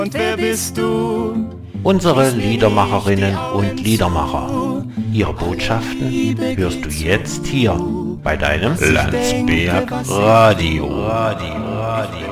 Und wer bist du? Unsere Liedermacherinnen und Liedermacher. Ihre Botschaften hörst du jetzt hier bei deinem Landsberg Radio.